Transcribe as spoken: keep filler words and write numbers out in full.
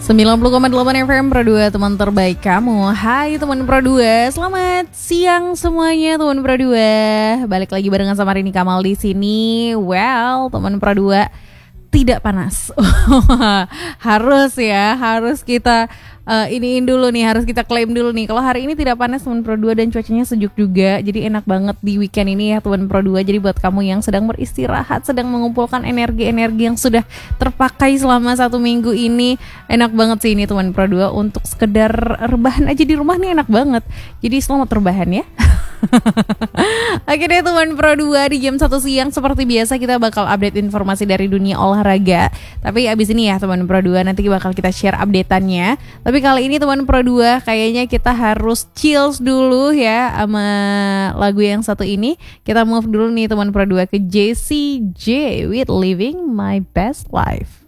sembilan puluh koma delapan F M Pro dua, teman terbaik kamu. Hai teman Pro dua, selamat siang semuanya teman Pro dua. Balik lagi barengan sama Rini Kamal di sini. Well, teman Pro dua, tidak panas. Harus ya, harus kita uh, iniin dulu nih, harus kita klaim dulu nih. Kalau hari ini tidak panas teman Pro dua dan cuacanya sejuk juga, jadi enak banget di weekend ini ya teman Pro dua. Jadi buat kamu yang sedang beristirahat, sedang mengumpulkan energi-energi yang sudah terpakai selama satu minggu ini, enak banget sih ini teman Pro dua untuk sekedar rebahan aja di rumah nih, enak banget. Jadi selamat rebahan ya. Oke deh teman Pro dua, di jam satu siang seperti biasa kita bakal update informasi dari dunia olahraga. Tapi abis ini ya teman Pro dua, nanti bakal kita share updateannya. Tapi kali ini teman Pro dua, kayaknya kita harus chills dulu ya sama lagu yang satu ini. Kita move dulu nih teman Pro dua ke Jessie J with Living My Best Life.